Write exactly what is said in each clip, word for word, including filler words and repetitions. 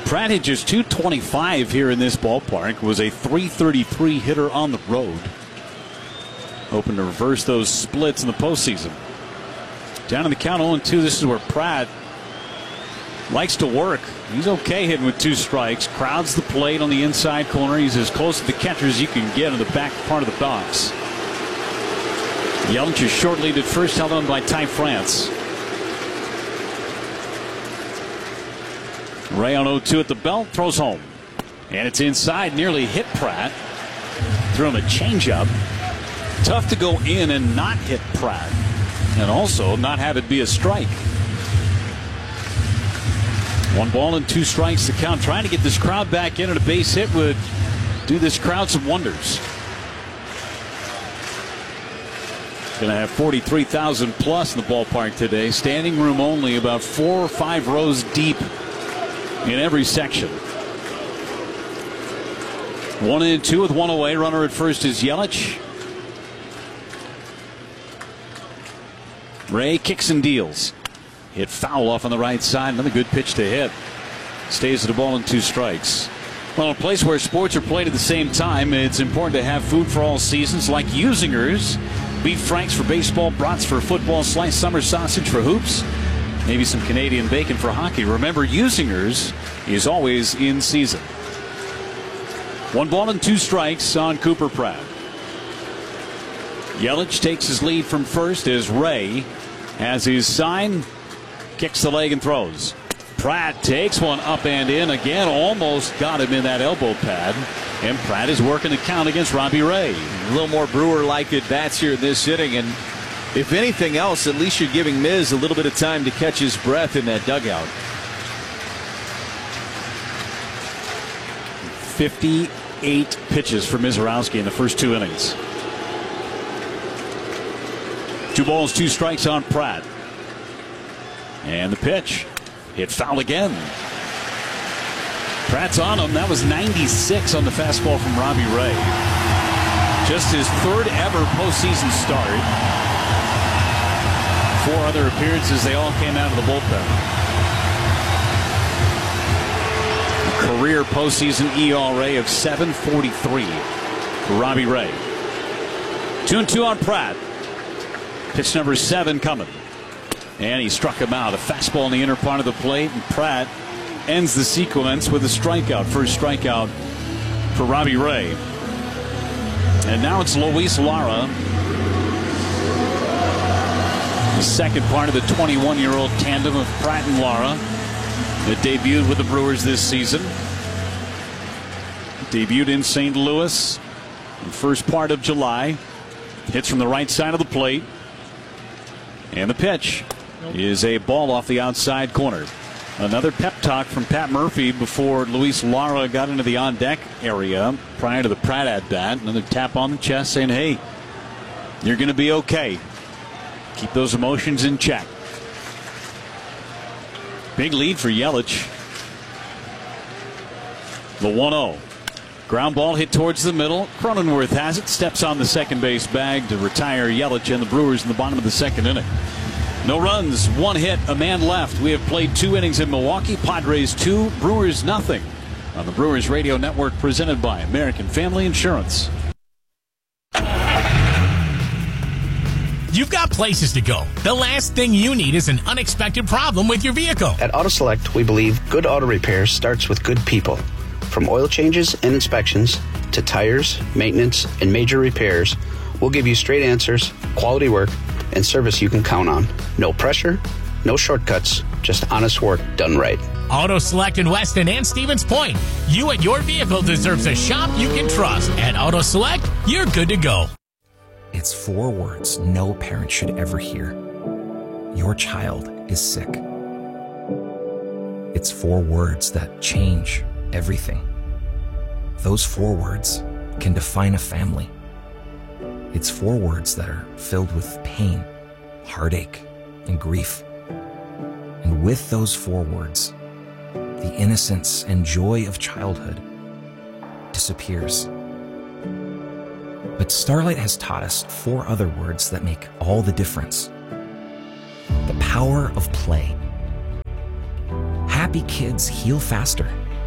Pratt hit just two twenty-five here in this ballpark. Was a three thirty-three hitter on the road. Hoping to reverse those splits in the postseason. Down in the count oh and two. This is where Pratt likes to work. He's okay hitting with two strikes. Crowds the plate on the inside corner. He's as close to the catcher as you can get in the back part of the box. Yelich is short lead at first, held on by Ty France. Ray on oh two at the belt, throws home. And it's inside, nearly hit Pratt. Threw him a changeup. Tough to go in and not hit Pratt. And also not have it be a strike. One ball and two strikes to count. Trying to get this crowd back in, and a base hit would do this crowd some wonders. Going to have forty-three thousand plus in the ballpark today. Standing room only, about four or five rows deep in every section. One and two with one away. Runner at first is Yelich. Ray kicks and deals. Hit foul off on the right side. Another good pitch to hit. Stays at the ball in two strikes. Well, a place where sports are played at the same time, it's important to have food for all seasons, like Usinger's. Beef franks for baseball, brats for football, sliced summer sausage for hoops, maybe some Canadian bacon for hockey. Remember, Usinger's is always in season. One ball and two strikes on Cooper Pratt. Yelich takes his lead from first as Ray has his sign, kicks the leg and throws. Pratt takes one up and in again, almost got him in that elbow pad. And Pratt is working the count against Robbie Ray. A little more Brewer-like at bats here in this inning, and if anything else, at least you're giving Miz a little bit of time to catch his breath in that dugout. fifty-eight pitches for Mizorowski in the first two innings. Two balls, two strikes on Pratt. And the pitch. Hit foul again. Pratt's on him. That was ninety-six on the fastball from Robbie Ray. Just his third ever postseason start. Four other appearances, they all came out of the bullpen. A career postseason E R A of seven forty-three for Robbie Ray. Two and two on Pratt. Pitch number seven coming. And he struck him out. A fastball in the inner part of the plate, and Pratt ends the sequence with a strikeout. First strikeout for Robbie Ray. And now it's Luis Lara. The second part of the twenty-one-year-old tandem of Pratt and Lara that debuted with the Brewers this season. Debuted in Saint Louis in the first part of July. Hits from the right side of the plate. And the pitch is a ball off the outside corner. Another pep talk from Pat Murphy before Luis Lara got into the on-deck area prior to the Pratt at-bat. Another tap on the chest saying, hey, you're going to be okay. Keep those emotions in check. Big lead for Yelich. The one oh. Ground ball hit towards the middle. Cronenworth has it. Steps on the second base bag to retire Yelich and the Brewers in the bottom of the second inning. No runs, one hit, a man left. We have played two innings in Milwaukee. Padres two, Brewers nothing. On the Brewers Radio Network, presented by American Family Insurance. You've got places to go. The last thing you need is an unexpected problem with your vehicle. At AutoSelect, we believe good auto repair starts with good people. From oil changes and inspections to tires, maintenance, and major repairs, we'll give you straight answers, quality work, and service you can count on. No pressure, no shortcuts, just honest work done right. Auto Select in Weston and Stevens Point. You and your vehicle deserves a shop you can trust. At Auto Select, you're good to go. It's four words no parent should ever hear. Your child is sick. It's four words that change everything. Those four words can define a family. It's four words that are filled with pain, heartache, and grief. And with those four words, the innocence and joy of childhood disappears. But Starlight has taught us four other words that make all the difference. The power of play. Happy kids heal faster.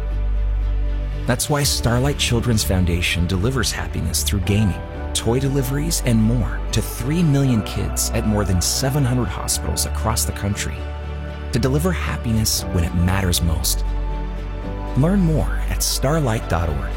That's why Starlight Children's Foundation delivers happiness through gaming, toy deliveries, and more to three million kids at more than seven hundred hospitals across the country to deliver happiness when it matters most. Learn more at starlight dot org.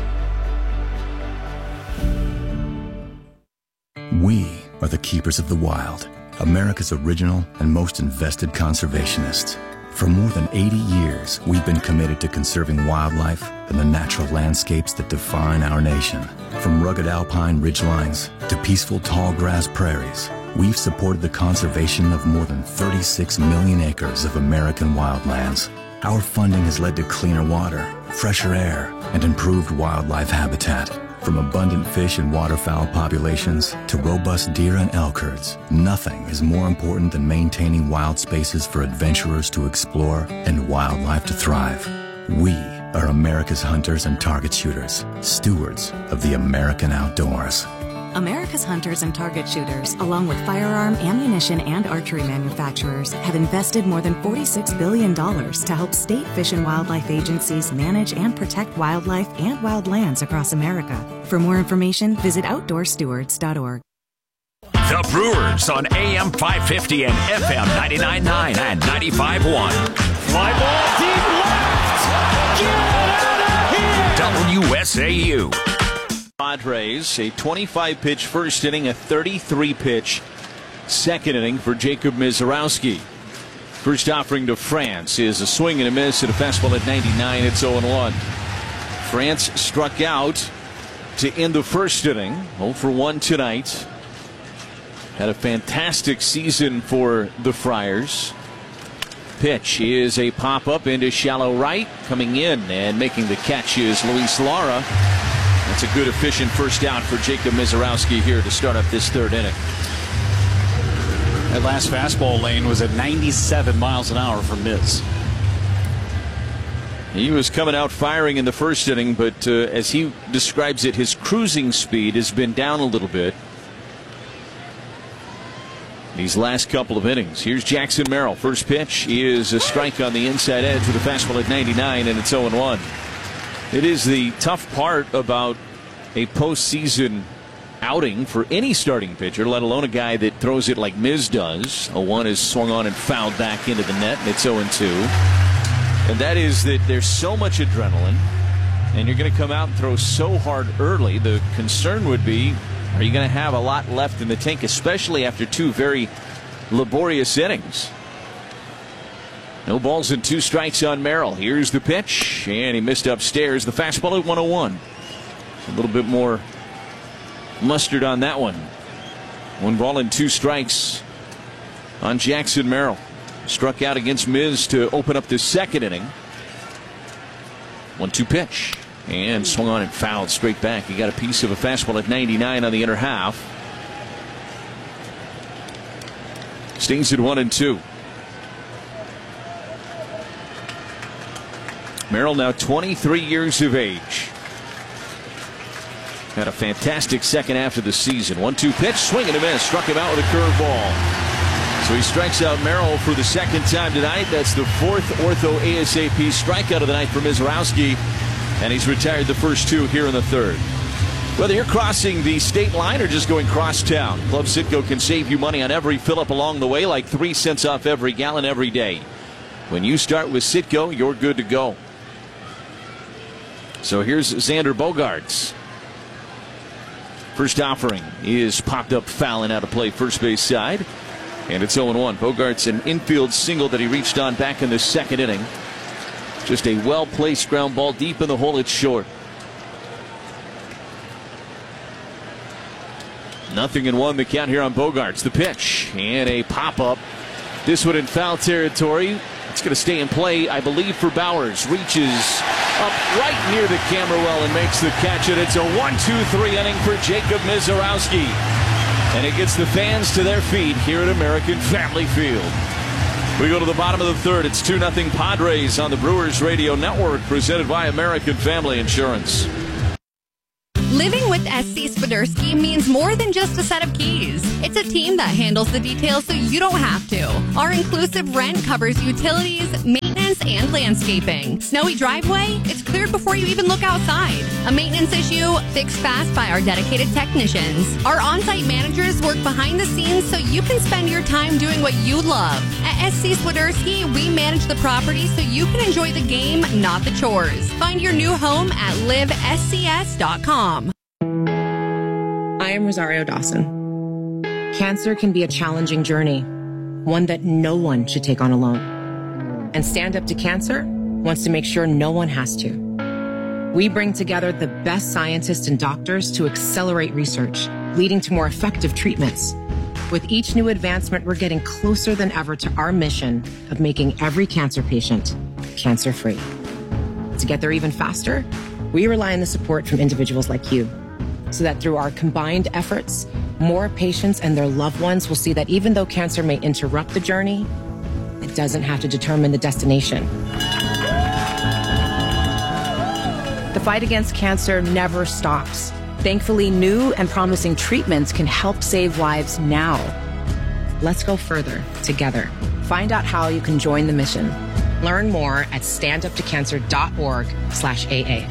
We are the keepers of the wild, America's original and most invested conservationists. For more than eighty years, we've been committed to conserving wildlife and the natural landscapes that define our nation. From rugged alpine ridgelines to peaceful tall grass prairies, we've supported the conservation of more than thirty-six million acres of American wildlands. Our funding has led to cleaner water, fresher air, and improved wildlife habitat. From abundant fish and waterfowl populations to robust deer and elk herds, nothing is more important than maintaining wild spaces for adventurers to explore and wildlife to thrive. We are America's hunters and target shooters, stewards of the American outdoors. America's hunters and target shooters, along with firearm, ammunition, and archery manufacturers, have invested more than forty-six billion dollars to help state fish and wildlife agencies manage and protect wildlife and wildlands across America. For more information, visit outdoor stewards dot org. The Brewers on A M five fifty and F M ninety-nine point nine and ninety-five point one. Fly ball deep left. Get out of here. W S A U. Padres, a twenty-five pitch first inning, a thirty-three pitch second inning for Jacob Misiorowski. First offering to France is a swing and a miss at a fastball at ninety-nine. It's oh and one. France struck out to end the first inning. oh for one tonight. Had a fantastic season for the Friars. Pitch is a pop-up into shallow right. Coming in and making the catch is Luis Lara. That's a good, efficient first out for Jacob Misiorowski here to start up this third inning. That last fastball lane was at ninety-seven miles an hour for Miz. He was coming out firing in the first inning, but uh, as he describes it, his cruising speed has been down a little bit these last couple of innings. Here's Jackson Merrill. First pitch is a strike on the inside edge with a fastball at ninety-nine, and it's oh and one. It is the tough part about a postseason outing for any starting pitcher, let alone a guy that throws it like Miz does. oh one is swung on and fouled back into the net, and it's oh and two. And that is that there's so much adrenaline, and you're going to come out and throw so hard early. The concern would be, are you going to have a lot left in the tank, especially after two very laborious innings? No balls and two strikes on Merrill. Here's the pitch, and he missed upstairs. The fastball at one oh one. A little bit more mustard on that one. One ball and two strikes on Jackson Merrill. Struck out against Miz to open up the second inning. one two pitch. And swung on and fouled straight back. He got a piece of a fastball at ninety-nine on the inner half. Stings at one and two. Merrill now twenty-three years of age. Had a fantastic second half of the season. one two pitch, swing and a miss. Struck him out with a curveball. So he strikes out Merrill for the second time tonight. That's the fourth ortho A S A P strikeout of the night for Misiorowski. And he's retired the first two here in the third. Whether you're crossing the state line or just going cross town, Club Citgo can save you money on every fill-up along the way, like three cents off every gallon every day. When you start with Citgo, you're good to go. So here's Xander Bogaerts. First offering is popped up foul and out of play first base side. And it's oh and one. Bogaerts an infield single that he reached on back in the second inning. Just a well-placed ground ball deep in the hole. It's short. Nothing in one, the count here on Bogaerts. The pitch and a pop-up. This one in foul territory. It's going to stay in play, I believe, for Bowers. Reaches up right near the camera well and makes the catch. And it's a one two three inning for Jacob Misiorowski. And it gets the fans to their feet here at American Family Field. We go to the bottom of the third. It's two nothing Padres on the Brewers Radio Network, presented by American Family Insurance. Living with S C Swiderski means more than just a set of keys. It's a team that handles the details so you don't have to. Our inclusive rent covers utilities, maintenance, maintenance and landscaping. Snowy driveway? It's cleared before you even look outside. A maintenance issue? Fixed fast by our dedicated technicians. Our on-site managers work behind the scenes so you can spend your time doing what you love. At S C Swiderski, we manage the property so you can enjoy the game, not the chores. Find your new home at live s c s dot com. I am Rosario Dawson. Cancer can be a challenging journey, one that no one should take on alone. And Stand Up to Cancer wants to make sure no one has to. We bring together the best scientists and doctors to accelerate research, leading to more effective treatments. With each new advancement, we're getting closer than ever to our mission of making every cancer patient cancer-free. To get there even faster, we rely on the support from individuals like you, so that through our combined efforts, more patients and their loved ones will see that even though cancer may interrupt the journey, it doesn't have to determine the destination. The fight against cancer never stops. Thankfully, new and promising treatments can help save lives now. Let's go further together. Find out how you can join the mission. Learn more at stand up to cancer dot org slash A A.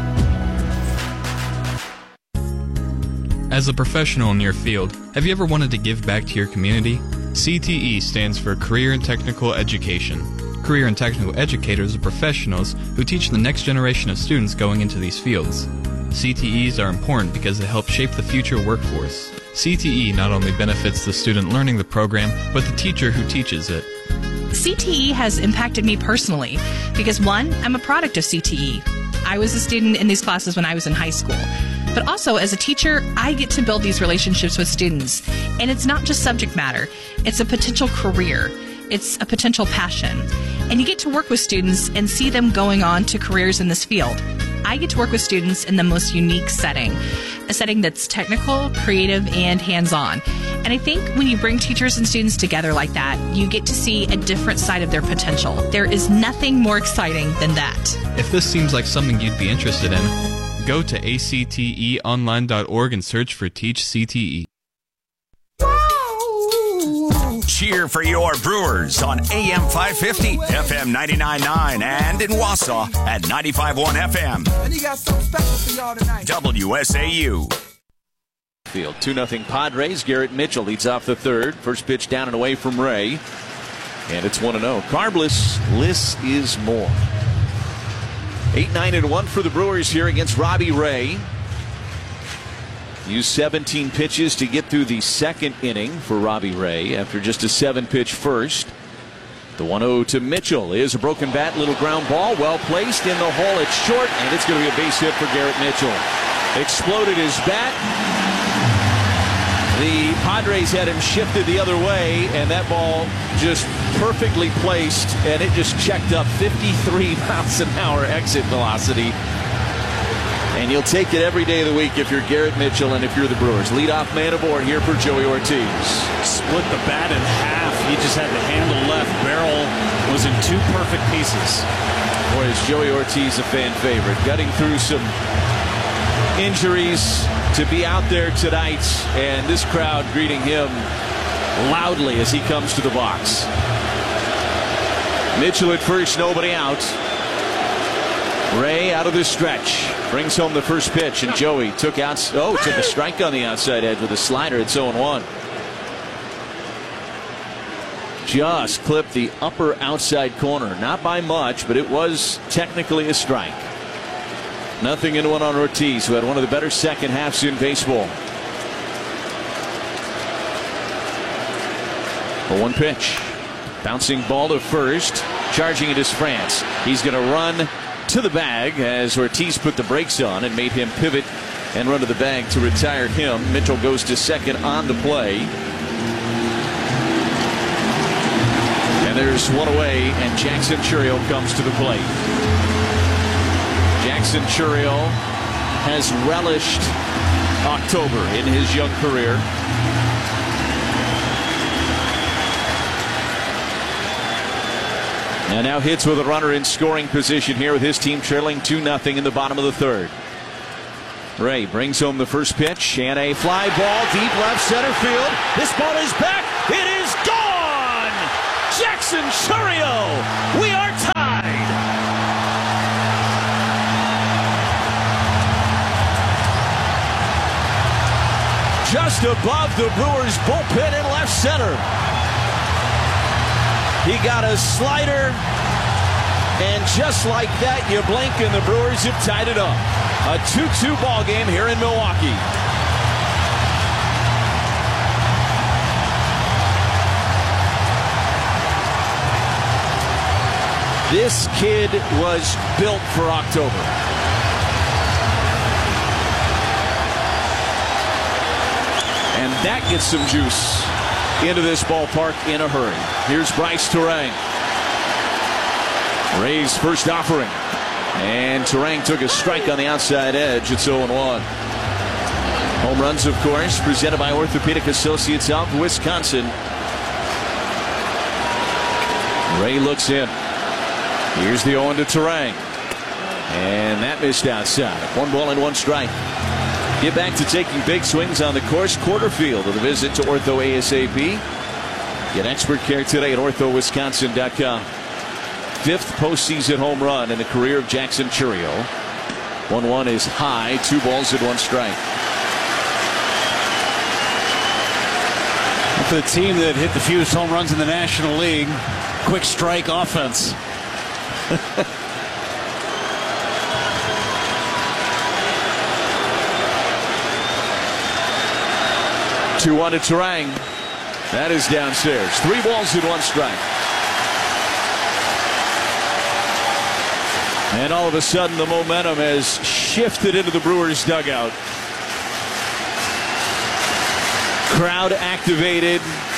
As a professional in your field, have you ever wanted to give back to your community? C T E stands for Career and Technical Education. Career and Technical Educators are professionals who teach the next generation of students going into these fields. C T Es are important because they help shape the future workforce. C T E not only benefits the student learning the program, but the teacher who teaches it. C T E has impacted me personally because, one, I'm a product of C T E. I was a student in these classes when I was in high school. But also, as a teacher, I get to build these relationships with students. And it's not just subject matter. It's a potential career. It's a potential passion. And you get to work with students and see them going on to careers in this field. I get to work with students in the most unique setting, a setting that's technical, creative, and hands-on. And I think when you bring teachers and students together like that, you get to see a different side of their potential. There is nothing more exciting than that. If this seems like something you'd be interested in, go to A C T E online dot org and search for Teach C T E. Cheer for your Brewers on A M five fifty, F M ninety-nine point nine, and in Wausau at ninety-five point one F M. And you got something special for y'all tonight. W S A U. Field two nothing Padres. Garrett Mitchell leads off the third. First pitch down and away from Ray. And it's one and oh. Carbless, less is more. eight nine and one for the Brewers here against Robbie Ray. Used seventeen pitches to get through the second inning for Robbie Ray after just a seven pitch first. The one oh to Mitchell is a broken bat, little ground ball, well placed in the hole. It's short, and it's going to be a base hit for Garrett Mitchell. Exploded his bat. The Padres had him shifted the other way, and that ball just perfectly placed, and it just checked up fifty-three miles an hour exit velocity. And you'll take it every day of the week if you're Garrett Mitchell and if you're the Brewers. Leadoff man aboard here for Joey Ortiz. Split the bat in half. He just had the handle left. Barrel was in two perfect pieces. Boy, is Joey Ortiz a fan favorite. Gutting through some injuries to be out there tonight, and this crowd greeting him loudly as he comes to the box. Mitchell at first, nobody out. Ray out of the stretch. Brings home the first pitch, and Joey took out. Oh, took a strike on the outside edge with a slider. It's oh one. Just clipped the upper outside corner. Not by much, but it was technically a strike. Nothing in one on Ortiz, who had one of the better second halves in baseball. The one pitch. Bouncing ball to first. Charging it is France. He's going to run to the bag as Ortiz put the brakes on and made him pivot and run to the bag to retire him. Mitchell goes to second on the play. And there's one away, and Jackson Churiel comes to the plate. Jackson Churiel has relished October in his young career. And now hits with a runner in scoring position here with his team trailing two nothing in the bottom of the third. Ray brings home the first pitch and a fly ball deep left center field. This ball is back. It is gone. Jackson Churiel. We are tied. above the Brewers bullpen in left center. He got a slider, and just like that, you blink and the Brewers have tied it up. A two two ball game here in Milwaukee. This kid was built for October. And that gets some juice into this ballpark in a hurry. Here's Bryce Turang. Ray's first offering. And Turang took a strike on the outside edge. It's oh one. Home runs, of course, presented by Orthopedic Associates of Wisconsin. Ray looks in. Here's the oh one to Turang. And that missed outside. One ball and one strike. Get back to taking big swings on the course. Quarter field of the visit to Ortho ASAP. Get expert care today at ortho wisconsin dot com. Fifth postseason home run in the career of Jackson Chourio. one one is high. Two balls and one strike. For the team that hit the fewest home runs in the National League, quick strike offense. two one to Turang. That is downstairs. Three balls and one strike. And all of a sudden the momentum has shifted into the Brewers dugout. Crowd activated.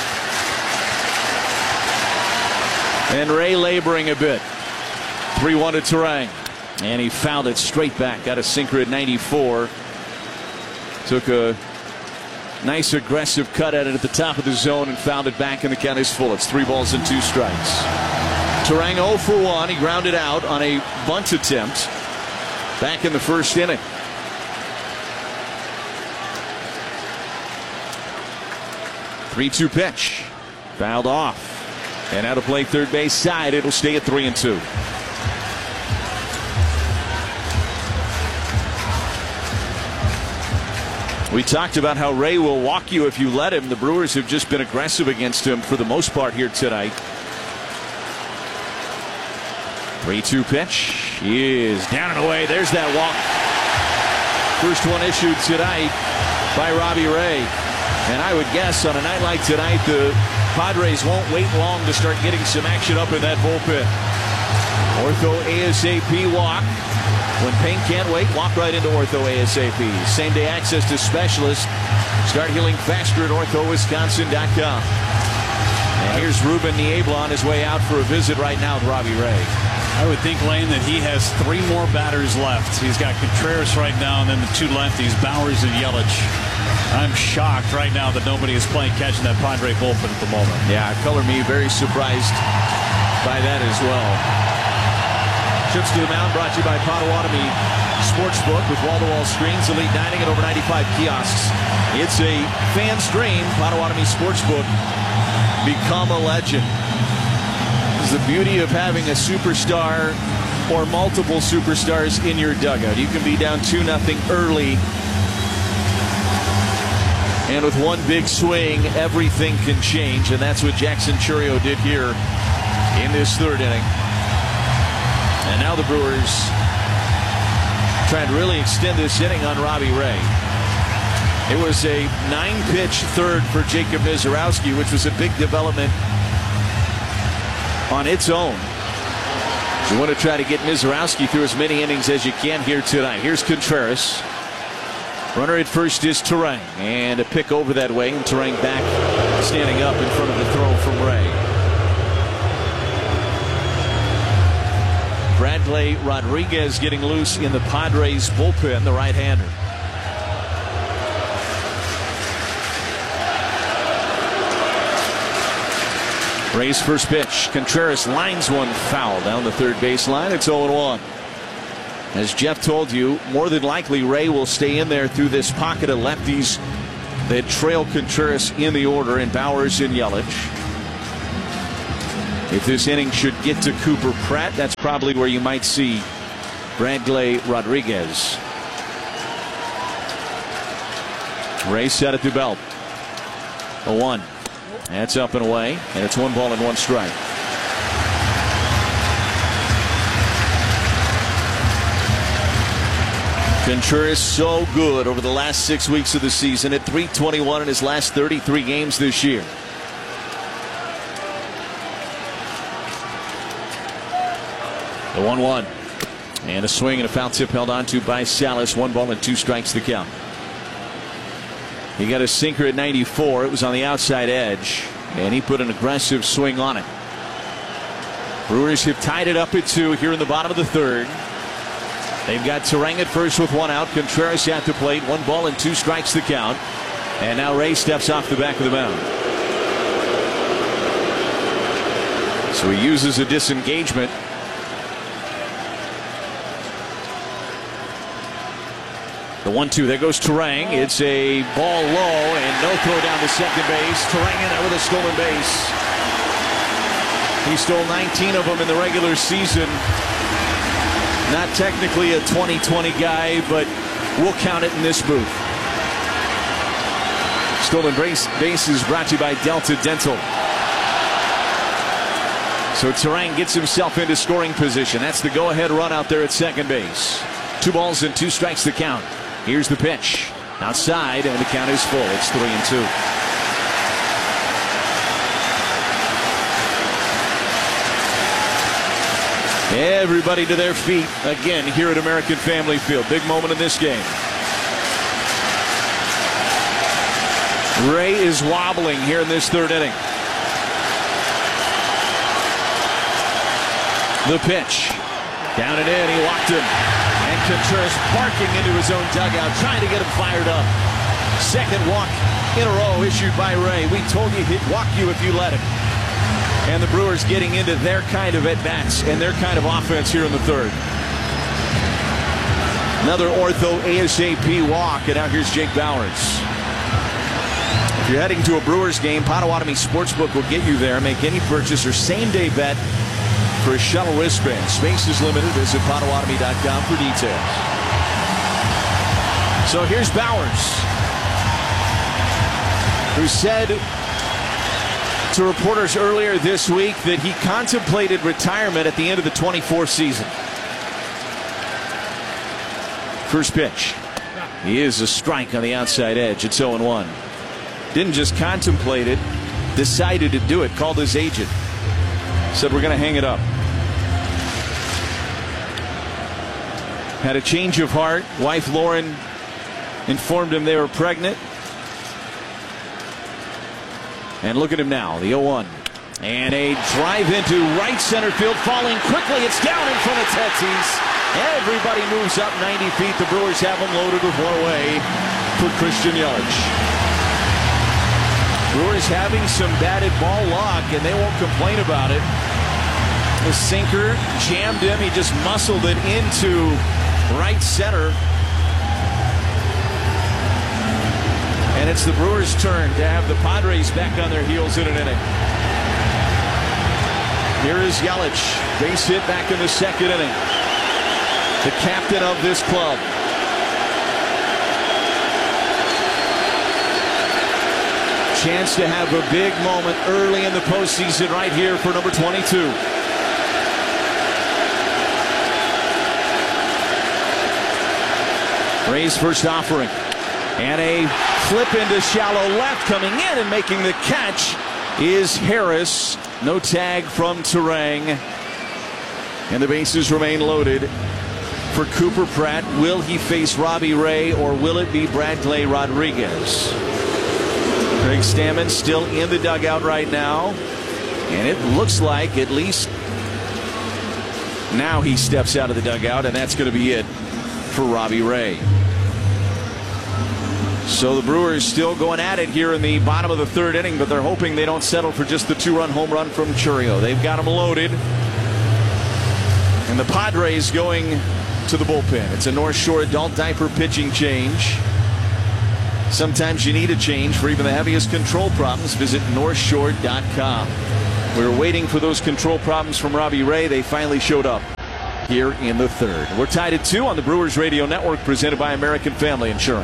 And Ray laboring a bit. three one to Turang. And he fouled it straight back. Got a sinker at ninety-four. Took a nice aggressive cut at it at the top of the zone and fouled it back, and the count is full. It's three balls and two strikes. Turang oh for one. He grounded out on a bunt attempt back in the first inning. three two pitch. Fouled off. And out of play third base side. It'll stay at three and two. We talked about how Ray will walk you if you let him. The Brewers have just been aggressive against him for the most part here tonight. three two pitch is down and away. There's that walk. First one issued tonight by Robbie Ray. And I would guess on a night like tonight, the Padres won't wait long to start getting some action up in that bullpen. Ortho ASAP walk. When pain can't wait, walk right into Ortho ASAP. Same day access to specialists. Start healing faster at ortho wisconsin dot com. And here's Ruben Niebla on his way out for a visit right now with Robbie Ray. I would think, Lane, that he has three more batters left. He's got Contreras right now, and then the two lefties, Bowers and Yelich. I'm shocked right now that nobody is playing catch in that Padre bullpen at the moment. Yeah, color me very surprised by that as well. Trips to the mound brought to you by Potawatomi Sportsbook with wall-to-wall screens, elite dining, and over ninety-five kiosks. It's a fan's dream. Potawatomi Sportsbook. Become a legend. This is the beauty of having a superstar or multiple superstars in your dugout. You can be down two nothing early, and with one big swing, everything can change, and that's what Jackson Chourio did here in this third inning. And now the Brewers trying to really extend this inning on Robbie Ray. It was a nine-pitch third for Jacob Misiorowski, which was a big development on its own. You want to try to get Misiorowski through as many innings as you can here tonight. Here's Contreras. Runner at first is Turang, and a pick over that way, and Turang back standing up in front of the throw from Ray. Bradley Rodriguez getting loose in the Padres bullpen, the right-hander. Ray's first pitch. Contreras lines one foul down the third baseline. It's oh one. As Jeff told you, more than likely Ray will stay in there through this pocket of lefties that trail Contreras in the order, in Bowers and Yelich. If this inning should get to Cooper Pratt, that's probably where you might see Bradley Rodriguez. Ray set at the belt. A one. That's up and away, and it's one ball and one strike. Contreras so good over the last six weeks of the season at three twenty-one in his last thirty-three games this year. The one one. And a swing and a foul tip held onto by Salas. One ball and two strikes to count. He got a sinker at ninety-four. It was on the outside edge, and he put an aggressive swing on it. Brewers have tied it up at two here in the bottom of the third. They've got Turang at first with one out. Contreras at the plate. One ball and two strikes to count. And now Ray steps off the back of the mound. So he uses a disengagement. The one two. There goes Turang. It's a ball low and no throw down to second base. Turang in there with a stolen base. He stole nineteen of them in the regular season. Not technically a twenty twenty guy, but we'll count it in this booth. Stolen base, base is brought to you by Delta Dental. So Turang gets himself into scoring position. That's the go-ahead run out there at second base. Two balls and two strikes to count. Here's the pitch. Outside, and the count is full. It's three and two. Everybody to their feet again here at American Family Field. Big moment in this game. Ray is wobbling here in this third inning. The pitch. Down and in. He walked him. And Contreras barking into his own dugout, trying to get him fired up. Second walk in a row issued by Ray. We told you he'd walk you if you let him. And the Brewers getting into their kind of at-bats and their kind of offense here in the third. Another ortho ASAP walk, and now here's Jake Bauers. If you're heading to a Brewers game, Potawatomi Sportsbook will get you there. Make any purchase or same-day bet for a shuttle wristband. Space is limited. Visit Potawatomi dot com for details. So here's Bauers, who said to reporters earlier this week that he contemplated retirement at the end of the twenty-four season. First pitch. He is a strike on the outside edge. It's oh and one. Didn't just contemplate it, decided to do it. Called his agent. Said, we're going to hang it up. Had a change of heart. Wife Lauren informed him they were pregnant. And look at him now, the oh one. And a drive into right center field, falling quickly. It's down in front of Tatis. Everybody moves up ninety feet. The Brewers have them loaded with one away for Christian Yelich. Brewers having some batted ball luck, and they won't complain about it. The sinker jammed him. He just muscled it into right center. And it's the Brewers' turn to have the Padres back on their heels in an inning. Here is Yelich. Base hit back in the second inning. The captain of this club. Chance to have a big moment early in the postseason right here for number twenty-two. Ray's first offering. And a flip into shallow left, coming in and making the catch is Harris. No tag from Turang. And the bases remain loaded for Cooper Pratt. Will he face Robbie Ray, or will it be Bradley Rodriguez? Craig Stammen still in the dugout right now. And it looks like at least now he steps out of the dugout, and that's going to be it for Robbie Ray. So the Brewers still going at it here in the bottom of the third inning, but they're hoping they don't settle for just the two-run home run from Chourio. They've got them loaded. And the Padres going to the bullpen. It's a North Shore adult diaper pitching change. Sometimes you need a change for even the heaviest control problems. Visit North Shore dot com. We were waiting for those control problems from Robbie Ray. They finally showed up here in the third. We're tied at two on the Brewers Radio Network, presented by American Family Insurance.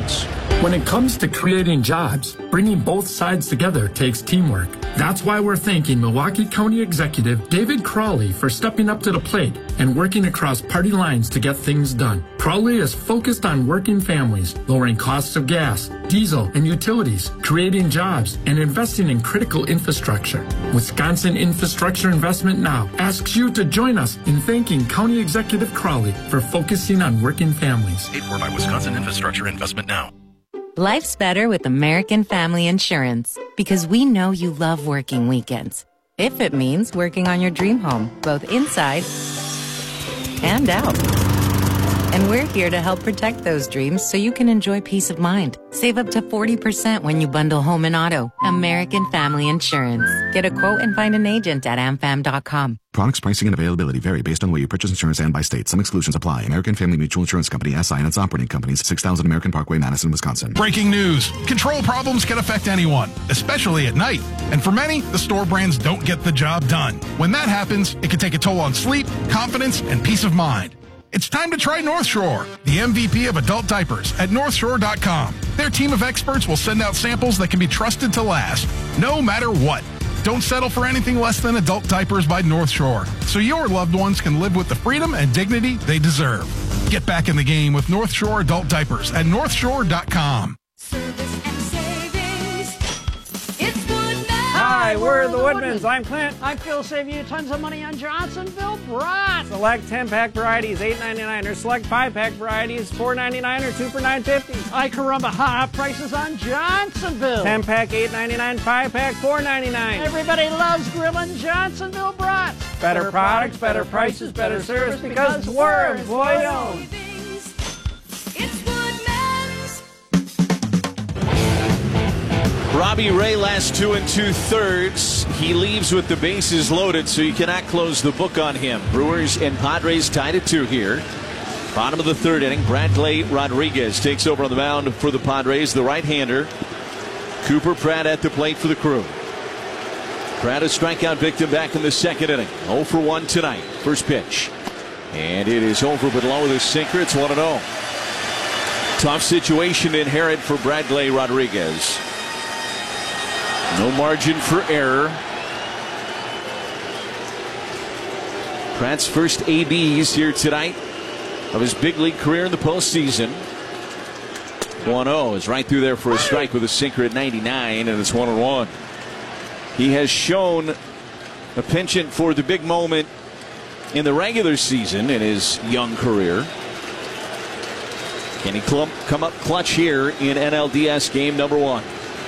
When it comes to creating jobs, bringing both sides together takes teamwork. That's why we're thanking Milwaukee County Executive David Crowley for stepping up to the plate and working across party lines to get things done. Crowley is focused on working families, lowering costs of gas, diesel, and utilities, creating jobs, and investing in critical infrastructure. Wisconsin Infrastructure Investment Now asks you to join us in thanking County Executive Crowley for focusing on working families. Paid for by Wisconsin Infrastructure Investment Now. Life's better with American Family Insurance because we know you love working weekends. If it means working on your dream home, both inside and out. And we're here to help protect those dreams so you can enjoy peace of mind. Save up to forty percent when you bundle home and auto. American Family Insurance. Get a quote and find an agent at am fam dot com. Products, pricing, and availability vary based on where you purchase insurance and by state. Some exclusions apply. American Family Mutual Insurance Company, S I and its operating companies, six thousand American Parkway, Madison, Wisconsin. Breaking news. Control problems can affect anyone, especially at night. And for many, the store brands don't get the job done. When that happens, it can take a toll on sleep, confidence, and peace of mind. It's time to try North Shore, the M V P of adult diapers at north shore dot com. Their team of experts will send out samples that can be trusted to last, no matter what. Don't settle for anything less than adult diapers by North Shore, so your loved ones can live with the freedom and dignity they deserve. Get back in the game with North Shore adult diapers at north shore dot com. Hi, we're the Woodmans. I'm Clint. I feel save you tons of money on Johnsonville brats. Select ten-pack varieties, eight ninety-nine, or select five-pack varieties, four ninety-nine, or two for nine fifty. Ay caramba, hot prices on Johnsonville. ten-pack, eight ninety-nine, five-pack, four ninety-nine. Everybody loves grilling Johnsonville brats. Better, better products, better prices, better service, because we're employee-owned. Robbie Ray last two and two thirds. He leaves with the bases loaded, so you cannot close the book on him. Brewers and Padres tied at two here. Bottom of the third inning, Bradley Rodriguez takes over on the mound for the Padres, the right-hander. Cooper Pratt at the plate for the Crew. Pratt a strikeout victim back in the second inning. oh for one tonight. First pitch. And it is over but low with a sinker. It's one and oh. Tough situation inherent for Bradley Rodriguez. No margin for error. Pratt's first A Bs here tonight of his big league career in the postseason. one oh is right through there for a strike with a sinker at ninety-nine, and it's one and one. He has shown a penchant for the big moment in the regular season in his young career. Can he come up clutch here in N L D S game number one?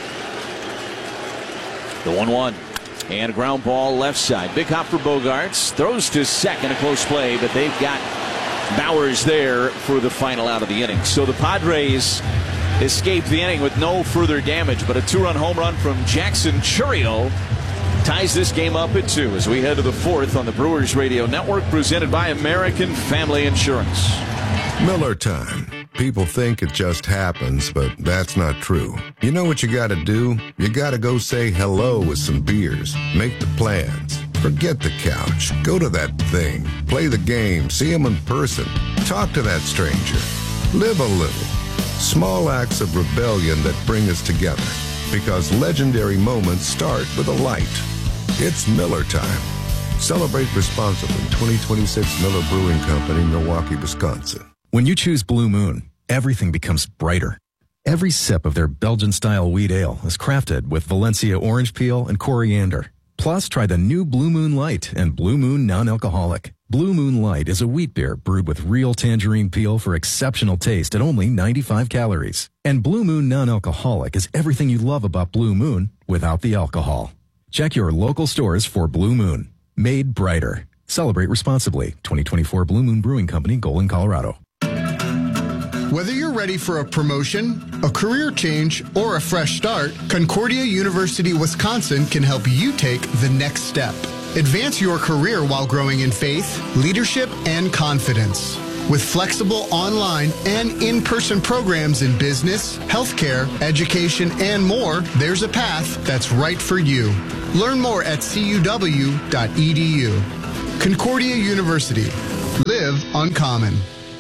The one one. And a ground ball left side. Big hop for Bogarts. Throws to second. A close play, but they've got Bowers there for the final out of the inning. So the Padres escape the inning with no further damage, but a two-run home run from Jackson Chourio ties this game up at two as we head to the fourth on the Brewers Radio Network, presented by American Family Insurance. Miller time. People think it just happens, but that's not true. You know what you gotta do? You gotta go say hello with some beers. Make the plans. Forget the couch. Go to that thing. Play the game. See them in person. Talk to that stranger. Live a little. Small acts of rebellion that bring us together. Because legendary moments start with a light. It's Miller time. Celebrate responsibly. twenty twenty-six Miller Brewing Company, Milwaukee, Wisconsin. When you choose Blue Moon, everything becomes brighter. Every sip of their Belgian-style wheat ale is crafted with Valencia orange peel and coriander. Plus, try the new Blue Moon Light and Blue Moon Non-Alcoholic. Blue Moon Light is a wheat beer brewed with real tangerine peel for exceptional taste at only ninety-five calories. And Blue Moon Non-Alcoholic is everything you love about Blue Moon without the alcohol. Check your local stores for Blue Moon. Made brighter. Celebrate responsibly. twenty twenty-four Blue Moon Brewing Company, Golden, Colorado. Whether you're ready for a promotion, a career change, or a fresh start, Concordia University Wisconsin can help you take the next step. Advance your career while growing in faith, leadership, and confidence. With flexible online and in-person programs in business, healthcare, education, and more, there's a path that's right for you. Learn more at c u w dot e d u. Concordia University. Live uncommon.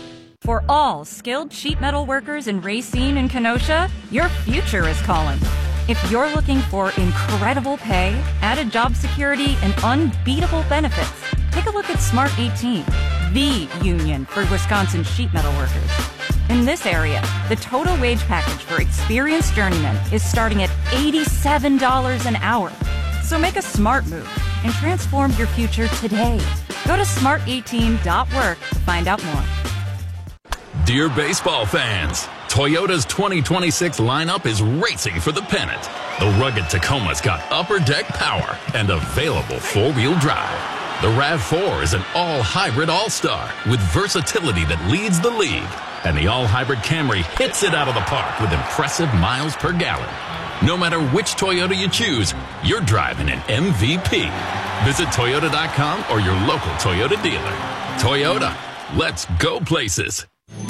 For all skilled sheet metal workers in Racine and Kenosha, your future is calling. If you're looking for incredible pay, added job security, and unbeatable benefits, take a look at Smart eighteen, the union for Wisconsin sheet metal workers. In this area, the total wage package for experienced journeymen is starting at eighty-seven dollars an hour. So make a smart move and transform your future today. Go to smart eighteen dot work to find out more. Dear baseball fans, Toyota's twenty twenty-six lineup is racing for the pennant. The rugged Tacoma's got upper deck power and available four-wheel drive. The RAV four is an all-hybrid all-star with versatility that leads the league. And the all-hybrid Camry hits it out of the park with impressive miles per gallon. No matter which Toyota you choose, you're driving an M V P. Visit Toyota dot com or your local Toyota dealer. Toyota, let's go places.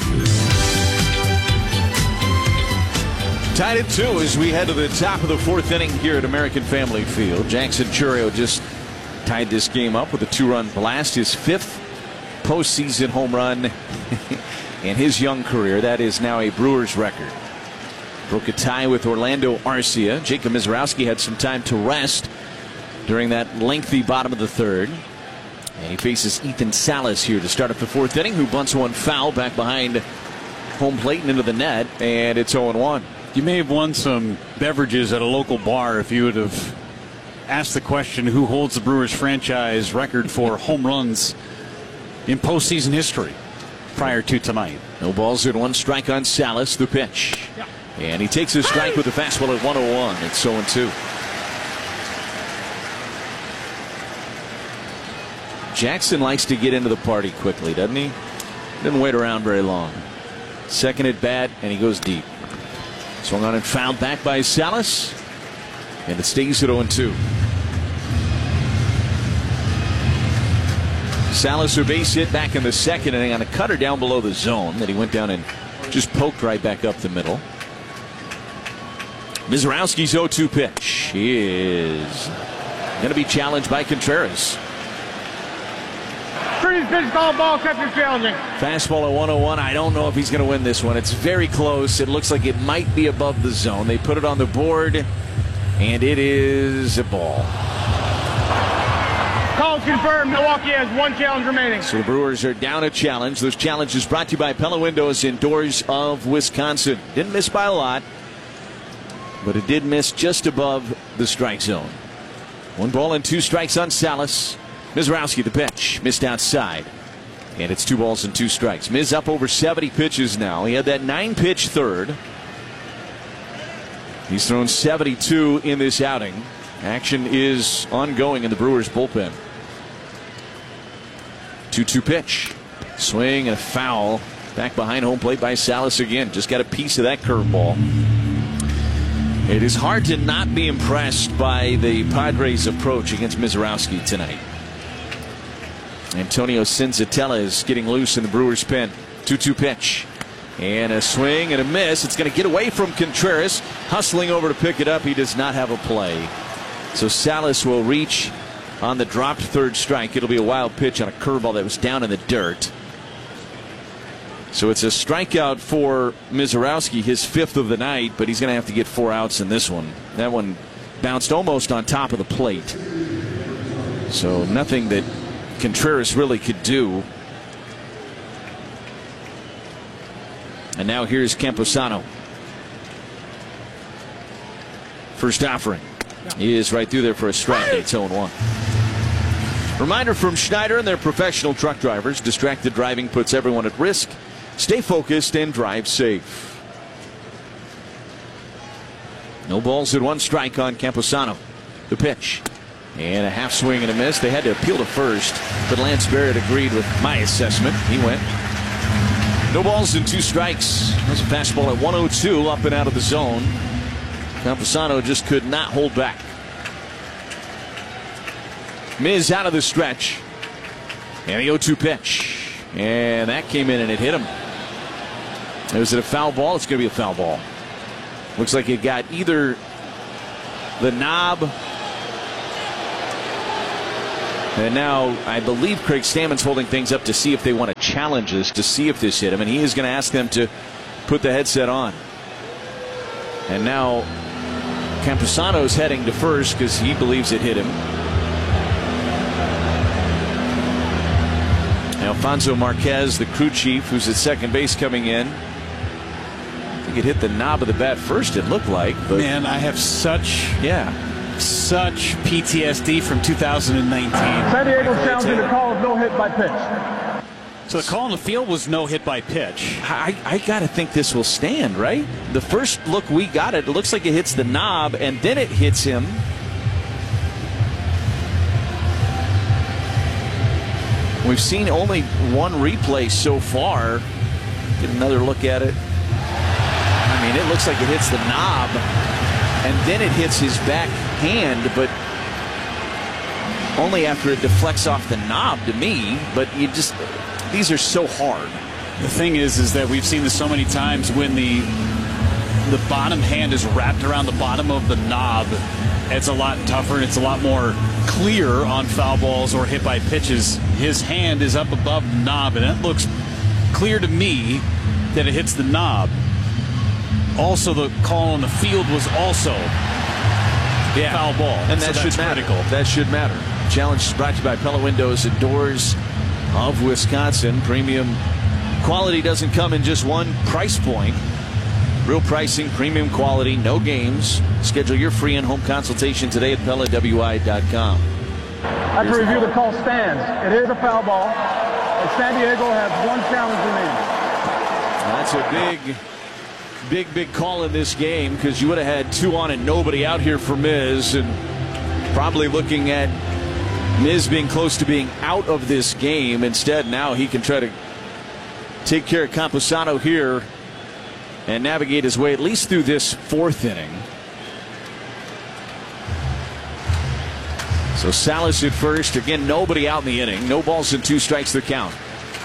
Tied at two as we head to the top of the fourth inning here at American Family Field. Jackson Chourio just tied this game up with a two-run blast, his fifth postseason home run in his young career. That is now a Brewers record. Broke a tie with Orlando Arcia. Jacob Misiorowski had some time to rest during that lengthy bottom of the third. And he faces Ethan Salas here to start up the fourth inning, who bunts one foul back behind home plate and into the net, and it's oh and one. You may have won some beverages at a local bar if you would have asked the question, who holds the Brewers franchise record for home runs in postseason history prior to tonight. No balls in one strike on Salas, the pitch. Yeah. And he takes his strike with the fastball at one oh one. It's oh and two. Jackson likes to get into the party quickly, doesn't he? Doesn't wait around very long. Second at bat, and he goes deep. Swung on and fouled back by Salas. And it stays at oh and two. Salas a base hit back in the second inning on a cutter down below the zone that he went down and just poked right back up the middle. Misiorowski's oh two pitch is going to be challenged by Contreras. Freeze pitch, call ball, catcher challenging. Fastball at one oh one. I don't know if he's going to win this one. It's very close. It looks like it might be above the zone. They put it on the board, and it is a ball. Call confirmed. Milwaukee has one challenge remaining. So the Brewers are down a challenge. Those challenges brought to you by Pella Windows Indoors of Wisconsin. Didn't miss by a lot, but it did miss just above the strike zone. One ball and two strikes on Salas. Misiorowski the pitch. Missed outside. And it's two balls and two strikes. Miz up over seventy pitches now. He had that nine pitch third. He's thrown seventy-two in this outing. Action is ongoing in the Brewers bullpen. two two pitch. Swing and a foul. Back behind home plate by Salas again. Just got a piece of that curveball. It is hard to not be impressed by the Padres' approach against Misiorowski tonight. Antonio Senzatella is getting loose in the Brewers' pen. two two pitch. And a swing and a miss. It's going to get away from Contreras. Hustling over to pick it up. He does not have a play. So Salas will reach on the dropped third strike. It'll be a wild pitch on a curveball that was down in the dirt. So it's a strikeout for Misiorowski, his fifth of the night, but he's going to have to get four outs in this one. That one bounced almost on top of the plate. So nothing that Contreras really could do. And now here's Camposano. First offering. He is right through there for a strike. It's oh and one. Reminder from Schneider and their professional truck drivers. Distracted driving puts everyone at risk. Stay focused and drive safe. No balls and one strike on Camposano. The pitch. And a half swing and a miss. They had to appeal to first, but Lance Barrett agreed with my assessment. He went. No balls and two strikes. That's a fastball at one oh two, up and out of the zone. Camposano just could not hold back. Miz out of the stretch. And the oh two pitch. And that came in and it hit him. Was it a foul ball? It's going to be a foul ball. Looks like it got either the knob And now I believe Craig Stammen's holding things up to see if they want to challenge this, to see if this hit him. And he is going to ask them to put the headset on. And now Campusano's heading to first because he believes it hit him. Alfonso Marquez, the crew chief, who's at second base, coming in. I think it hit the knob of the bat first, it looked like. But man, I have such yeah, such P T S D from two thousand nineteen. San Diego challenging the call of no hit by pitch. So the call on the field was no hit by pitch. I, I got to think this will stand, right? The first look we got, it, it looks like it hits the knob, and then it hits him. We've seen only one replay so far. Get another look at it. I mean, it looks like it hits the knob, and then it hits his back hand, but only after it deflects off the knob to me. But you just, these are so hard. The thing is, is that we've seen this so many times when the the bottom hand is wrapped around the bottom of the knob. It's a lot tougher and it's a lot more clear on foul balls or hit by pitches. His hand is up above the knob, and it looks clear to me that it hits the knob. Also, the call on the field was also yeah. foul ball, and that so should matter. Critical. That should matter. Challenge is brought to you by Pella Windows and Doors of Wisconsin. Premium quality doesn't come in just one price point. Real pricing, premium quality, no games. Schedule your free in-home consultation today at Pella W I dot com. After review, the call stands. It is a foul ball, and San Diego has one challenge remaining. That's a big, big, big call in this game because you would have had two on and nobody out here for Miz, and probably looking at Miz being close to being out of this game. Instead, now he can try to take care of Campusano here and navigate his way at least through this fourth inning. So Salas at first. Again, nobody out in the inning. No balls and two strikes the count.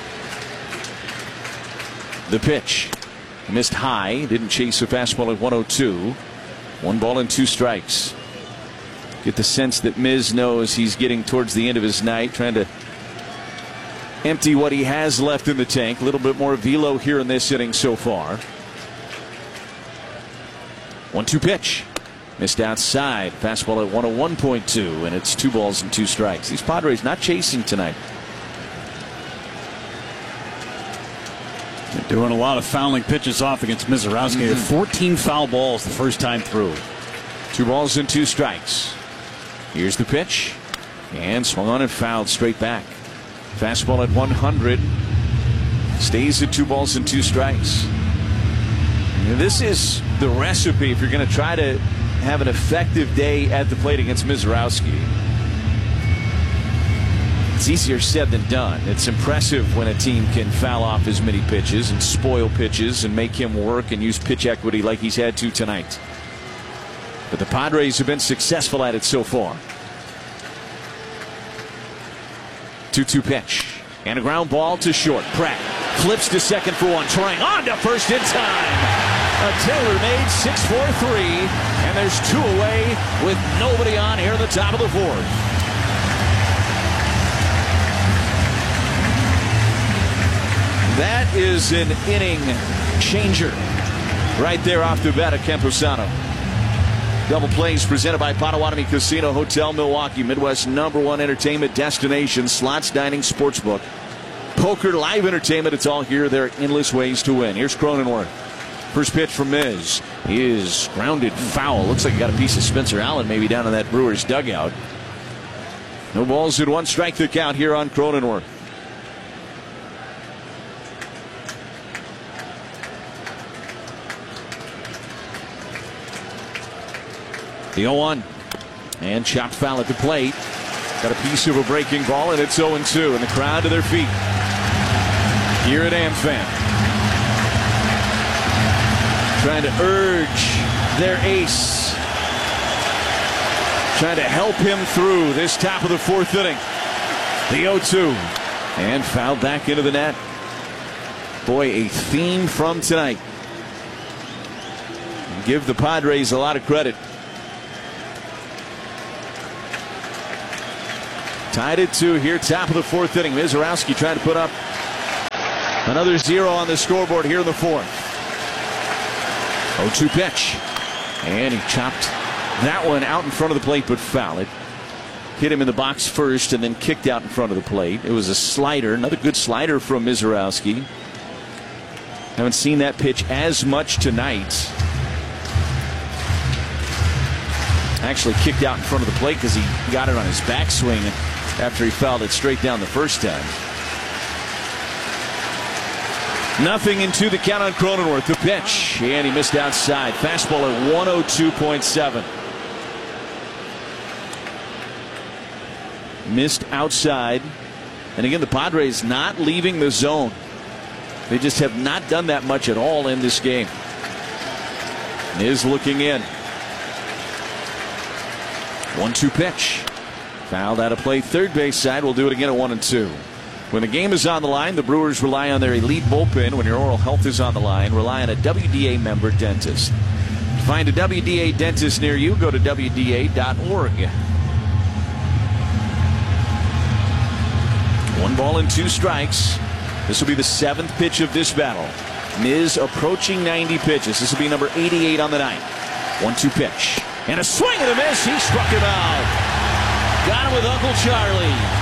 The pitch. Missed high. Didn't chase a fastball at one oh two. One ball and two strikes. Get the sense that Miz knows he's getting towards the end of his night, trying to empty what he has left in the tank. A little bit more velo here in this inning so far. one two pitch. Missed outside. Fastball at one oh one point two, and it's two balls and two strikes. These Padres not chasing tonight. They're doing a lot of fouling pitches off against Mizorowski. Mm-hmm. fourteen foul balls the first time through. Two balls and two strikes. Here's the pitch. And swung on and fouled straight back. Fastball at one hundred. Stays at two balls and two strikes. And this is the recipe if you're going to try to have an effective day at the plate against Mizorowski. It's easier said than done. It's impressive when a team can foul off as many pitches and spoil pitches and make him work and use pitch equity like he's had to tonight. But the Padres have been successful at it so far. two two pitch. And a ground ball to short. Pratt flips to second for one. Trying on to first in time. A tailor-made six four three. And there's two away with nobody on here at the top of the fourth. That is an inning changer right there off the bat of Campusano. Double plays presented by Potawatomi Casino Hotel Milwaukee, Midwest number one entertainment destination, slots, dining, sportsbook, poker, live entertainment. It's all here. There are endless ways to win. Here's Cronenworth. First pitch from Miz is grounded foul. Looks like he got a piece of Spencer Allen maybe down in that Brewers dugout. No balls and one strike the count here on Cronenworth. The oh one. And chopped foul at the plate. Got a piece of a breaking ball, and it's oh and two. And the crowd to their feet here at AmFam, trying to urge their ace, trying to help him through this top of the fourth inning. The oh two. And fouled back into the net. Boy, a theme from tonight. Give the Padres a lot of credit. Tied at two here, top of the fourth inning. Mizorowski trying to put up another zero on the scoreboard here in the fourth. oh two pitch. And he chopped that one out in front of the plate, but foul it. Hit him in the box first and then kicked out in front of the plate. It was a slider, another good slider from Mizorowski. Haven't seen that pitch as much tonight. Actually kicked out in front of the plate because he got it on his backswing after he fouled it straight down the first time. Nothing into the count on Cronenworth. The pitch, and he missed outside. Fastball at one oh two point seven. Missed outside. And again, the Padres not leaving the zone. They just have not done that much at all in this game. Is looking in. one two pitch. Fouled out of play. Third base side will do it again at one and two. When the game is on the line, the Brewers rely on their elite bullpen. When your oral health is on the line, rely on a W D A member dentist. To find a W D A dentist near you, go to W D A dot org. One ball and two strikes. This will be the seventh pitch of this battle. Miz approaching ninety pitches. This will be number eighty-eight on the night. one two pitch. And a swing and a miss. He struck him out. Got him with Uncle Charlie.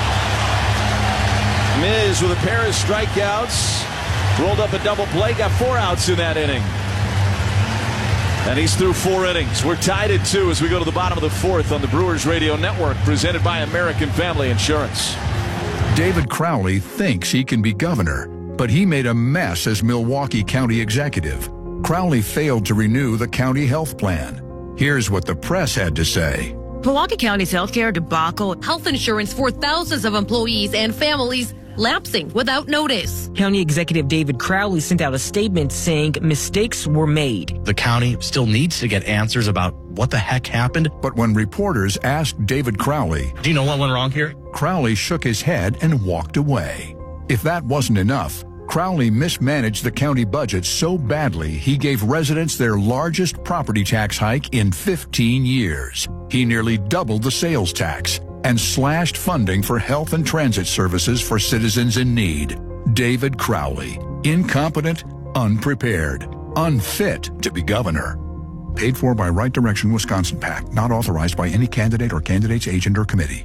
Miz with a pair of strikeouts. Rolled up a double play. Got four outs in that inning. And he's through four innings. We're tied at two as we go to the bottom of the fourth on the Brewers Radio Network, presented by American Family Insurance. David Crowley thinks he can be governor, but he made a mess as Milwaukee County executive. Crowley failed to renew the county health plan. Here's what the press had to say. Milwaukee County's healthcare debacle, health insurance for thousands of employees and families lapsing without notice. County Executive David Crowley sent out a statement saying mistakes were made. The county still needs to get answers about what the heck happened. But when reporters asked David Crowley, do you know what went wrong here? Crowley shook his head and walked away. If that wasn't enough, Crowley mismanaged the county budget so badly he gave residents their largest property tax hike in fifteen years. He nearly doubled the sales tax and slashed funding for health and transit services for citizens in need. David Crowley, incompetent, unprepared, unfit to be governor. Paid for by Right Direction Wisconsin PAC, not authorized by any candidate or candidate's agent or committee.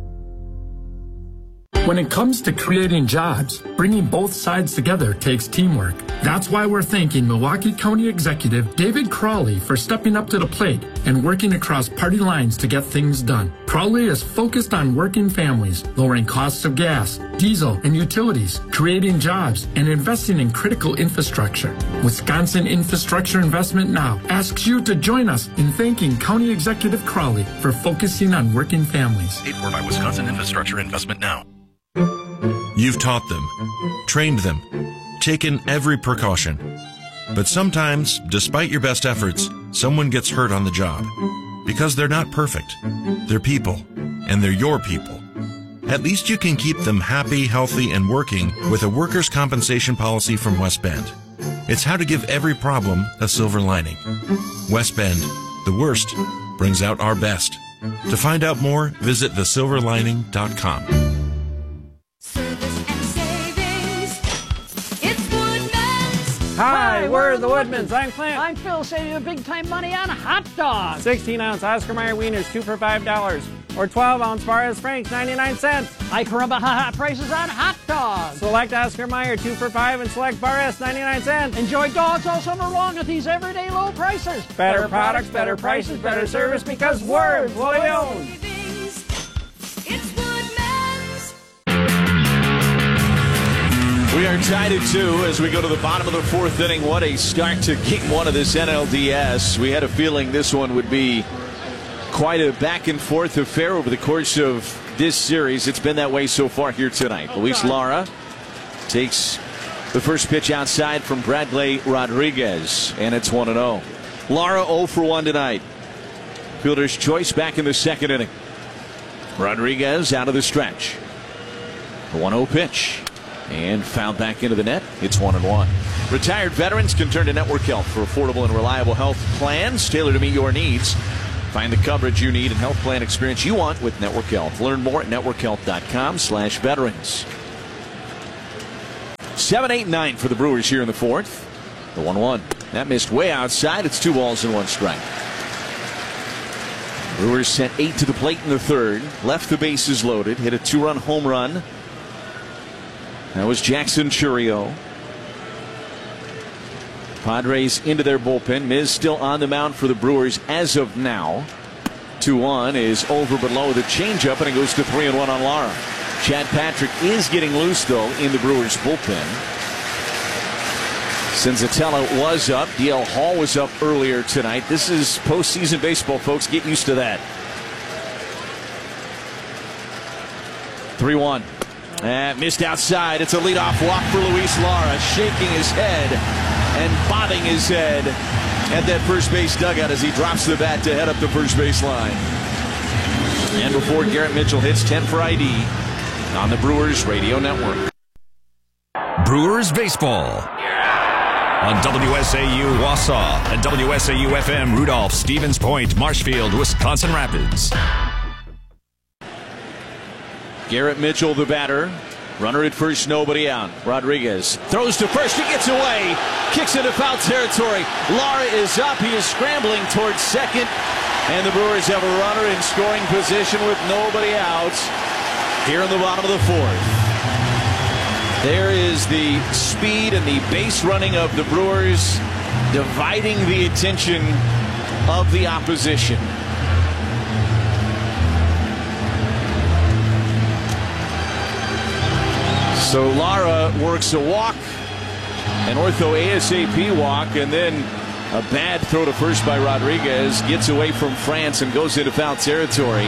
When it comes to creating jobs, bringing both sides together takes teamwork. That's why we're thanking Milwaukee County Executive David Crowley for stepping up to the plate and working across party lines to get things done. Crowley is focused on working families, lowering costs of gas, diesel, and utilities, creating jobs, and investing in critical infrastructure. Wisconsin Infrastructure Investment Now asks you to join us in thanking County Executive Crowley for focusing on working families. Paid for by Wisconsin Infrastructure Investment Now. You've taught them, trained them, taken every precaution. But sometimes, despite your best efforts, someone gets hurt on the job. Because they're not perfect. They're people, and they're your people. At least you can keep them happy, healthy, and working with a workers' compensation policy from West Bend. It's how to give every problem a silver lining. West Bend, the worst, brings out our best. To find out more, visit the silver lining dot com. Hi, we're the Woodmans. I'm Clint. I'm Phil. Save you big time money on hot dogs. sixteen ounce Oscar Mayer wieners, two for five dollars. Or twelve ounce Barras Franks, ninety-nine cents. High caramba ha ha prices on hot dogs. Select Oscar Mayer, two for five, and select Barras, ninety-nine cents. Enjoy dogs all summer long at these everyday low prices. Better, better products, better prices, better service, because we're Woodmans. We are tied at two as we go to the bottom of the fourth inning. What a start to game one of this N L D S. We had a feeling this one would be quite a back and forth affair over the course of this series. It's been that way so far here tonight. Okay. Luis Lara takes the first pitch outside from Bradley Rodriguez, and it's one and oh. Lara oh for one tonight. Fielder's choice back in the second inning. Rodriguez out of the stretch. The one oh pitch. And fouled back into the net. It's one and one. Retired veterans can turn to Network Health for affordable and reliable health plans tailored to meet your needs. Find the coverage you need and health plan experience you want with Network Health. Learn more at network health dot com slash veterans. seven eight nine for the Brewers here in the fourth. The one one. That missed way outside. It's two balls and one strike. Brewers sent eight to the plate in the third. Left the bases loaded. Hit a two-run home run. That was Jackson Chourio. Padres into their bullpen. Miz still on the mound for the Brewers as of now. two one is over but low. The changeup, and it goes to three and one on Lara. Chad Patrick is getting loose, though, in the Brewers bullpen. Senzatella was up. D L Hall was up earlier tonight. This is postseason baseball, folks. Get used to that. three one. And missed outside. It's a leadoff walk for Luis Lara, shaking his head and bobbing his head at that first base dugout as he drops the bat to head up the first base line. And before Garrett Mitchell hits ten for I D on the Brewers Radio Network. Brewers baseball on W S A U Wausau and W S A U F M Rudolph, Stevens Point, Marshfield, Wisconsin Rapids. Garrett Mitchell, the batter. Runner at first, nobody out. Rodriguez throws to first. He gets away. Kicks into foul territory. Lara is up. He is scrambling towards second. And the Brewers have a runner in scoring position with nobody out here in the bottom of the fourth. There is the speed and the base running of the Brewers dividing the attention of the opposition. So Lara works a walk, an ortho ASAP walk, and then a bad throw to first by Rodriguez. Gets away from France and goes into foul territory.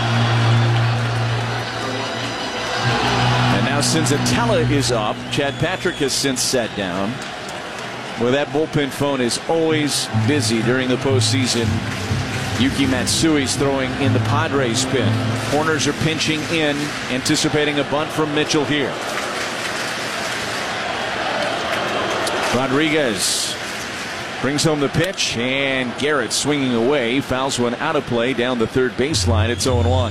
And now Senzatella is up. Chad Patrick has since sat down. Well, that bullpen phone is always busy during the postseason. Yuki Matsui's throwing in the Padres pin. Corners are pinching in, anticipating a bunt from Mitchell here. Rodriguez brings home the pitch, and Garrett swinging away. Fouls one out of play down the third baseline. It's oh one.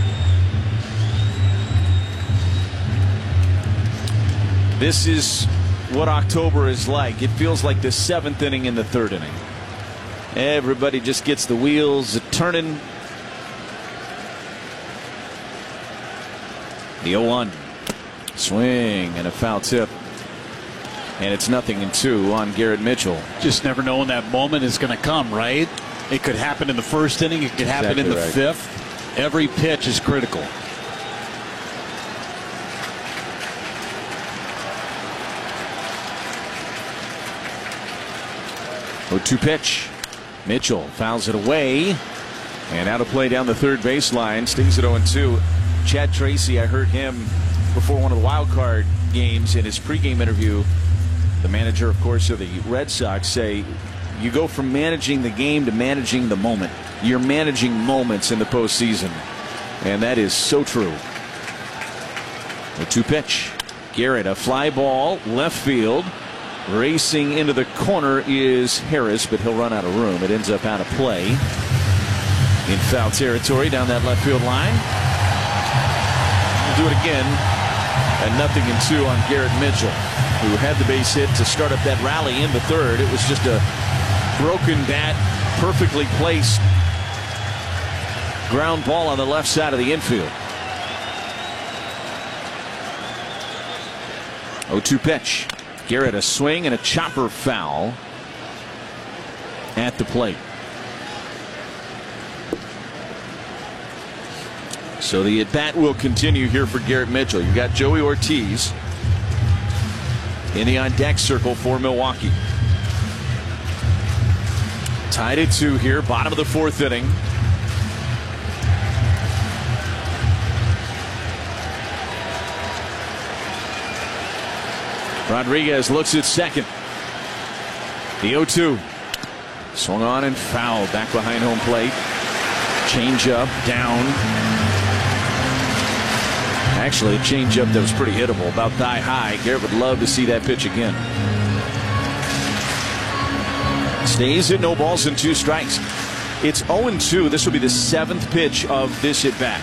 This is what October is like. It feels like the seventh inning in the third inning. Everybody just gets the wheels turning. The oh one. Swing and a foul tip. And it's nothing in two on Garrett Mitchell. Just never know when that moment is going to come, right? It could happen in the first inning. It could happen exactly in the right. fifth. Every pitch is critical. oh two pitch. Mitchell fouls it away. And out of play down the third baseline. Stings at oh two. Chad Tracy, I heard him before one of the wild card games in his pregame interview. The manager, of course, of the Red Sox, say you go from managing the game to managing the moment. You're managing moments in the postseason. And that is so true. The two pitch. Garrett, a fly ball, left field. Racing into the corner is Harris, but he'll run out of room. It ends up out of play. In foul territory down that left field line. We'll do it again. And nothing in two on Garrett Mitchell, who had the base hit to start up that rally in the third. It was just a broken bat, perfectly placed ground ball on the left side of the infield. oh two pitch. Garrett a swing and a chopper foul at the plate. So the at-bat will continue here for Garrett Mitchell. You've got Joey Ortiz in the on-deck circle for Milwaukee. Tied at two here, bottom of the fourth inning. Rodriguez looks at second. The oh two. Swung on and fouled back behind home plate. Change up, down. Actually, a changeup that was pretty hittable, about thigh high. Garrett would love to see that pitch again. Stays at no balls and two strikes. It's oh and two. This will be the seventh pitch of this at-bat.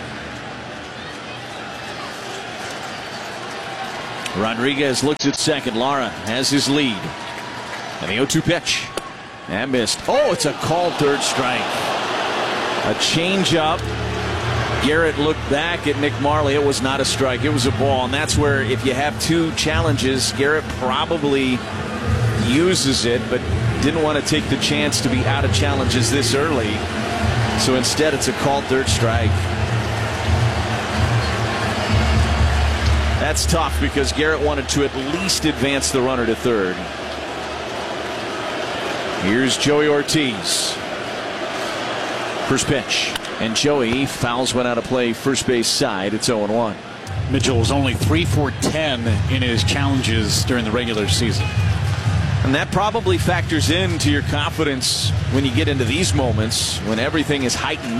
Rodriguez looks at second. Lara has his lead. And the oh two pitch. And missed. Oh, it's a called third strike. A changeup. Garrett looked back at Nick Marley. It was not a strike. It was a ball. And that's where if you have two challenges, Garrett probably uses it, but didn't want to take the chance to be out of challenges this early. So instead, it's a called third strike. That's tough because Garrett wanted to at least advance the runner to third. Here's Joey Ortiz. First pitch. And Joey fouls one out of play first base side. It's oh and one. Mitchell was only three for ten in his challenges during the regular season. And that probably factors into your confidence when you get into these moments when everything is heightened.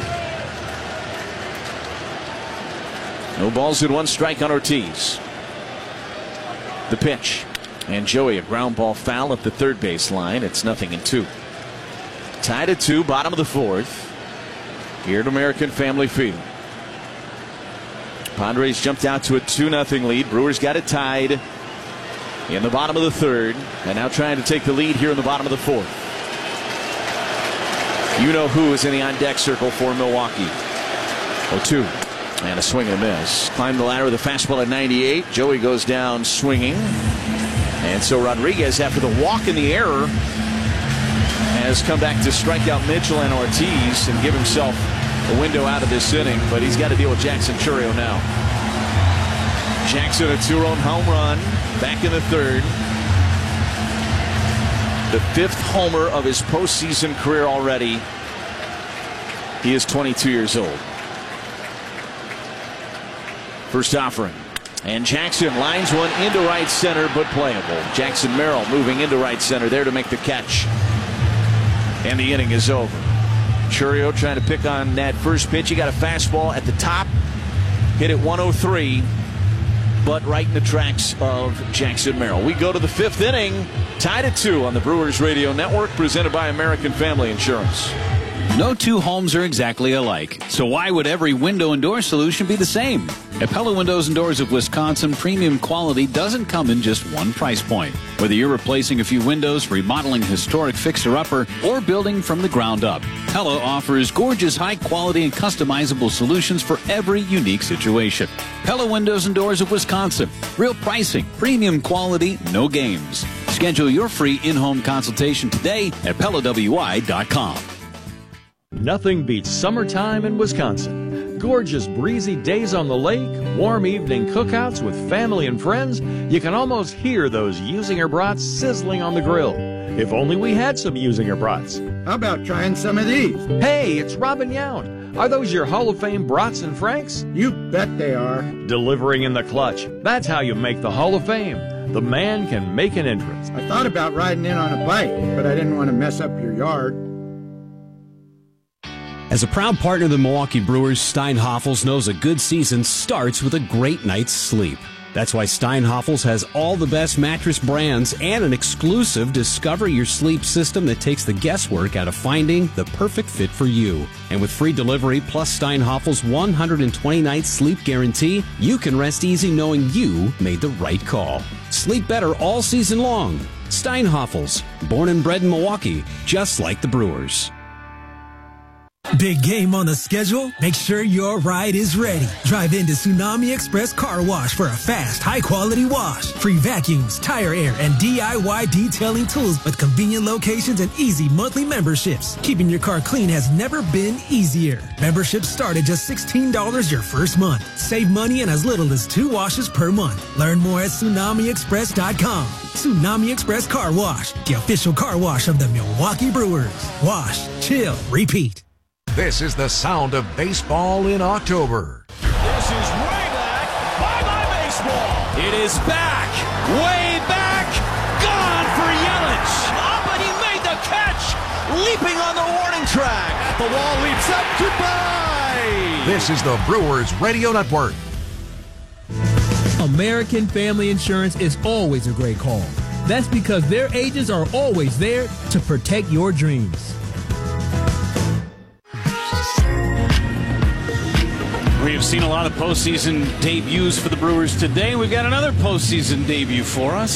No balls in one strike on Ortiz. The pitch. And Joey, a ground ball foul at the third base line. It's nothing in two. Tied at two, bottom of the fourth. Here at American Family Field. Padres jumped out to a two nothing lead. Brewers got it tied in the bottom of the third. And now trying to take the lead here in the bottom of the fourth. You know who is in the on-deck circle for Milwaukee. oh two. And a swing and a miss. Climbed the ladder with a fastball at ninety-eight. Joey goes down swinging. And so Rodriguez, after the walk and the error, has come back to strike out Mitchell and Ortiz and give himself a window out of this inning, but he's got to deal with Jackson Chourio now. Jackson, a two-run home run, back in the third. The fifth homer of his postseason career already. He is twenty-two years old. First offering. And Jackson lines one into right center, but playable. Jackson Merrill moving into right center there to make the catch. And the inning is over. Chourio trying to pick on that first pitch. He got a fastball at the top. Hit it one oh three. But right in the tracks of Jackson Merrill. We go to the fifth inning. Tied at two on the Brewers Radio Network. Presented by American Family Insurance. No two homes are exactly alike, so why would every window and door solution be the same? At Pella Windows and Doors of Wisconsin, premium quality doesn't come in just one price point. Whether you're replacing a few windows, remodeling a historic fixer-upper, or building from the ground up, Pella offers gorgeous, high-quality, and customizable solutions for every unique situation. Pella Windows and Doors of Wisconsin. Real pricing, premium quality, no games. Schedule your free in-home consultation today at Pella W I dot com. Nothing beats summertime in Wisconsin. Gorgeous breezy days on the lake, warm evening cookouts with family and friends. You can almost hear those Usinger brats sizzling on the grill. If only we had some Usinger brats. How about trying some of these? Hey, it's Robin Yount. Are those your Hall of Fame brats and franks? You bet they are. Delivering in the clutch. That's how you make the Hall of Fame. The man can make an entrance. I thought about riding in on a bike, but I didn't want to mess up your yard. As a proud partner of the Milwaukee Brewers, Steinhoffels knows a good season starts with a great night's sleep. That's why Steinhoffels has all the best mattress brands and an exclusive Discover Your Sleep system that takes the guesswork out of finding the perfect fit for you. And with free delivery plus Steinhoffels' one hundred twenty night sleep guarantee, you can rest easy knowing you made the right call. Sleep better all season long. Steinhoffels, born and bred in Milwaukee, just like the Brewers. Big game on the schedule? Make sure your ride is ready. Drive into Tsunami Express Car Wash for a fast, high-quality wash. Free vacuums, tire air, and D I Y detailing tools with convenient locations and easy monthly memberships. Keeping your car clean has never been easier. Memberships start at just sixteen dollars your first month. Save money in as little as two washes per month. Learn more at tsunami express dot com. Tsunami Express Car Wash, the official car wash of the Milwaukee Brewers. Wash, chill, repeat. This is the sound of baseball in October. This is way back. Bye-bye baseball. It is back. Way back. Gone for Yelich. Oh, but he made the catch. Leaping on the warning track. The wall leaps up. Goodbye. This is the Brewers Radio Network. American Family Insurance is always a great call. That's because their agents are always there to protect your dreams. We have seen a lot of postseason debuts for the Brewers today. We've got another postseason debut for us.